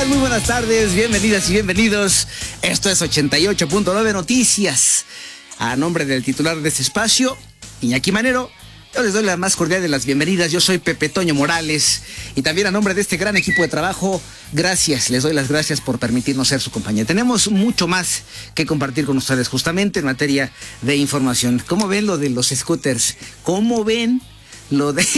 tal? Muy buenas tardes, bienvenidas y bienvenidos. Esto es 88.9 Noticias. A nombre del titular de este espacio, Iñaki Manero, yo les doy la más cordial de las bienvenidas. Yo soy Pepe Toño Morales y también a nombre de este gran equipo de trabajo, gracias, les doy las gracias por permitirnos ser su compañía. Tenemos mucho más que compartir con ustedes justamente en materia de información. ¿Cómo ven lo de los scooters? ¿Cómo ven lo de...?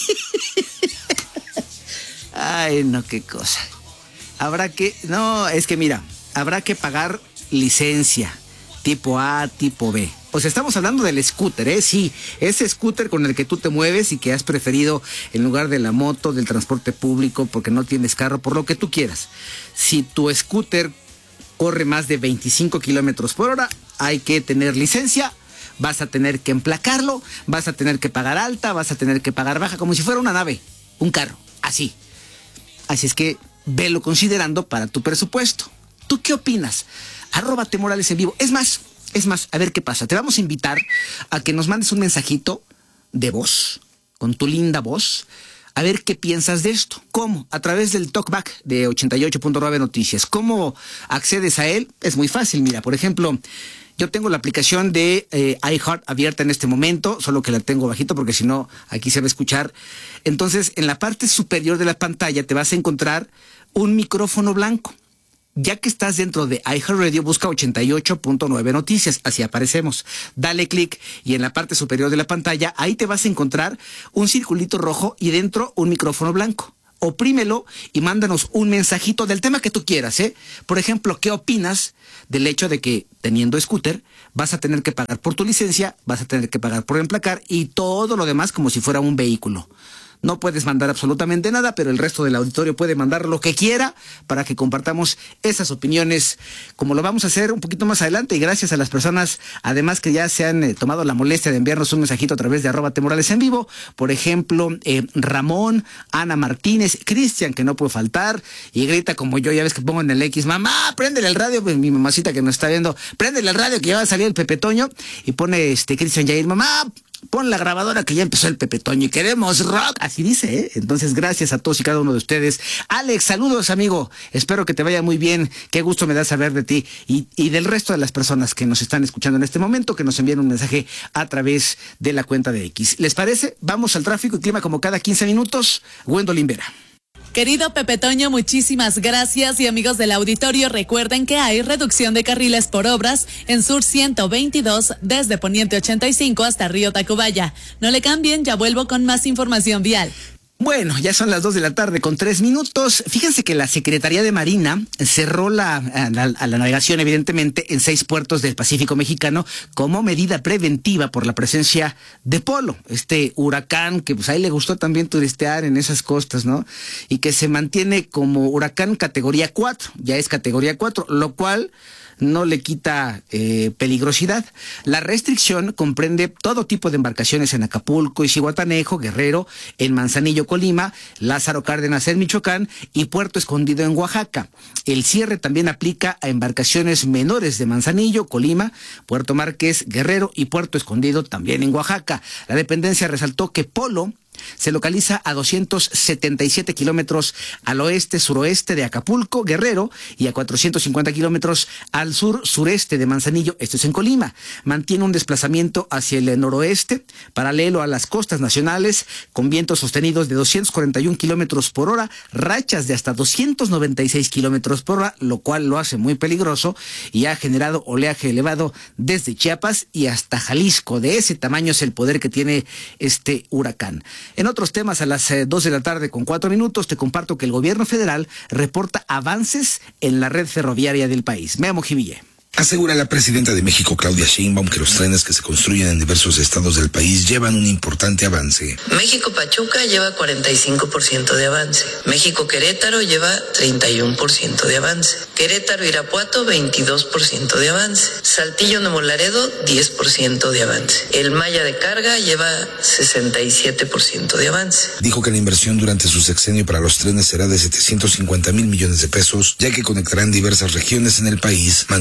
Ay, no, qué cosa. Habrá que pagar licencia, tipo A, tipo B. O sea, estamos hablando del scooter, ¿eh? Sí, ese scooter con el que tú te mueves y que has preferido en lugar de la moto, del transporte público, porque no tienes carro, por lo que tú quieras. Si tu scooter corre más de 25 kilómetros por hora, hay que tener licencia, vas a tener que emplacarlo, vas a tener que pagar alta, vas a tener que pagar baja, como si fuera una nave, un carro, así. Así es que velo considerando para tu presupuesto. ¿Tú qué opinas? @T Morales en vivo. Es más, a ver qué pasa. Te vamos a invitar a que nos mandes un mensajito de voz, con tu linda voz, a ver qué piensas de esto. ¿Cómo? A través del talkback de 88.9 Noticias. ¿Cómo accedes a él? Es muy fácil. Mira, por ejemplo, yo tengo la aplicación de iHeart abierta en este momento, solo que la tengo bajito porque si no, aquí se va a escuchar. Entonces, en la parte superior de la pantalla te vas a encontrar un micrófono blanco. Ya que estás dentro de iHeartRadio, busca 88.9 Noticias, así aparecemos. Dale clic y en la parte superior de la pantalla, ahí te vas a encontrar un circulito rojo y dentro un micrófono blanco. Oprímelo y mándanos un mensajito del tema que tú quieras, ¿eh? Por ejemplo, ¿qué opinas del hecho de que teniendo scooter vas a tener que pagar por tu licencia, vas a tener que pagar por emplacar y todo lo demás como si fuera un vehículo? No puedes mandar absolutamente nada, pero el resto del auditorio puede mandar lo que quiera para que compartamos esas opiniones, como lo vamos a hacer un poquito más adelante. Y gracias a las personas, además, que ya se han tomado la molestia de enviarnos un mensajito a través de @T Morales en vivo. Por ejemplo, Ramón, Ana Martínez, Cristian, que no puede faltar, y grita como yo, ya ves que pongo en el X: mamá, préndele el radio, pues mi mamacita que nos está viendo, préndele el radio que ya va a salir el Pepe Toño, y pone Cristian Jair: mamá, pon la grabadora que ya empezó el Pepe Toño y queremos rock. Así dice, ¿eh? Entonces, gracias a todos y cada uno de ustedes. Alex, saludos, amigo. Espero que te vaya muy bien. Qué gusto me da saber de ti y del resto de las personas que nos están escuchando en este momento, que nos envían un mensaje a través de la cuenta de X. ¿Les parece? Vamos al tráfico y clima como cada 15 minutos. Gwendolyn Vera. Querido Pepe Toño, muchísimas gracias. Y amigos del auditorio, recuerden que hay reducción de carriles por obras en Sur 122 desde Poniente 85 hasta Río Tacubaya. No le cambien, ya vuelvo con más información vial. Bueno, ya son las 2 de la tarde con 3 minutos. Fíjense que la Secretaría de Marina cerró a la navegación, evidentemente, en 6 puertos del Pacífico mexicano como medida preventiva por la presencia de Polo, este huracán que pues ahí le gustó también turistear en esas costas, ¿no? Y que se mantiene como huracán categoría 4, ya es categoría 4, lo cual no le quita peligrosidad. La restricción comprende todo tipo de embarcaciones en Acapulco y Zihuatanejo, Guerrero, en Manzanillo, Colima, Lázaro Cárdenas en Michoacán y Puerto Escondido en Oaxaca. El cierre también aplica a embarcaciones menores de Manzanillo, Colima, Puerto Márquez, Guerrero y Puerto Escondido también en Oaxaca. La dependencia resaltó que Polo se localiza a 277 kilómetros al oeste-suroeste de Acapulco, Guerrero, y a 450 kilómetros al sur-sureste de Manzanillo, esto es en Colima. Mantiene un desplazamiento hacia el noroeste, paralelo a las costas nacionales, con vientos sostenidos de 241 kilómetros por hora, rachas de hasta 296 kilómetros por hora, lo cual lo hace muy peligroso y ha generado oleaje elevado desde Chiapas y hasta Jalisco. De ese tamaño es el poder que tiene este huracán. En otros temas, a las 2 de la tarde con 4 minutos, te comparto que el gobierno federal reporta avances en la red ferroviaria del país. Memo Jiville. Asegura la presidenta de México, Claudia Sheinbaum, que los trenes que se construyen en diversos estados del país llevan un importante avance. México-Pachuca lleva 45% de avance. México-Querétaro lleva 31% de avance. Querétaro-Irapuato, 22% de avance. Saltillo-Nuevo Laredo, 10% de avance. El Maya de Carga lleva 67% de avance. Dijo que la inversión durante su sexenio para los trenes será de 750,000 millones de pesos, ya que conectarán diversas regiones en el país. Manifestó que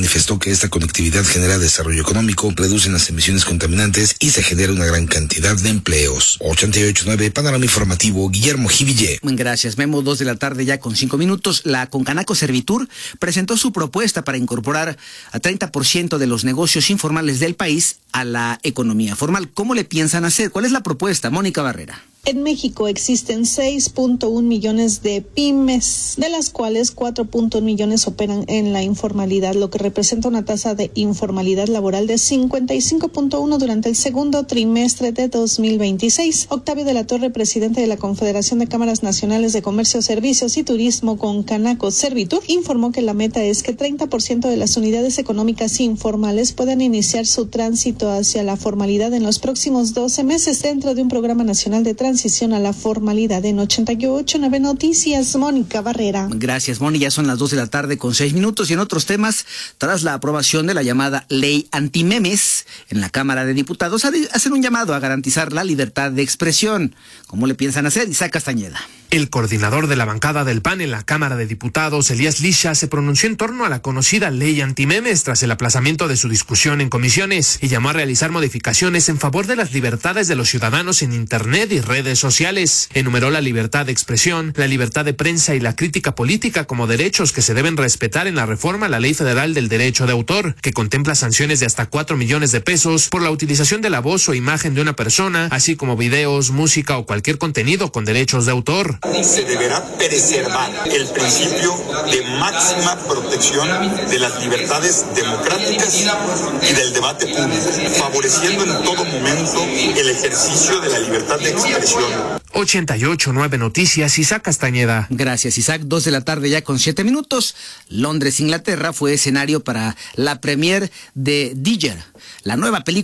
que esta conectividad genera desarrollo económico, reducen las emisiones contaminantes y se genera una gran cantidad de empleos. 88.9, Panorama Informativo, Guillermo Jivillé. Gracias, Memo. 2 de la tarde ya con 5 minutos. La Concanaco Servitur presentó su propuesta para incorporar a 30% de los negocios informales del país a la economía formal. ¿Cómo le piensan hacer? ¿Cuál es la propuesta? Mónica Barrera. En México existen 6.1 millones de pymes, de las cuales 4.1 millones operan en la informalidad, lo que representa una tasa de informalidad laboral de 55.1 durante el segundo trimestre de 2026. Octavio de la Torre, presidente de la Confederación de Cámaras Nacionales de Comercio, Servicios y Turismo, Concanaco Servitur, informó que la meta es que 30% de las unidades económicas informales puedan iniciar su tránsito hacia la formalidad en los próximos 12 meses dentro de un programa nacional de transición a la formalidad. En 88.9 Noticias, Mónica Barrera. Gracias, Moni. Ya son las 2 de la tarde con 6 minutos. Y en otros temas, tras la aprobación de la llamada ley antimemes en la Cámara de Diputados, hacen un llamado a garantizar la libertad de expresión. ¿Cómo le piensan hacer? Isaac Castañeda. El coordinador de la bancada del PAN en la Cámara de Diputados, Elías Lisha, se pronunció en torno a la conocida ley antimemes tras el aplazamiento de su discusión en comisiones y llamó a realizar modificaciones en favor de las libertades de los ciudadanos en Internet y redes sociales. Enumeró la libertad de expresión, la libertad de prensa y la crítica política como derechos que se deben respetar en la reforma a la Ley Federal del Derecho de Autor, que contempla sanciones de hasta 4 millones de pesos por la utilización de la voz o imagen de una persona, así como videos, música o cualquier contenido con derechos de autor. Se deberá preservar el principio de máxima protección de las libertades democráticas y del debate público, favoreciendo en todo momento el ejercicio de la libertad de expresión. 88.9 Noticias, Isaac Castañeda. Gracias, Isaac. 2 de la tarde ya con 7 minutos. Londres, Inglaterra fue escenario para la premier de Digger, la nueva película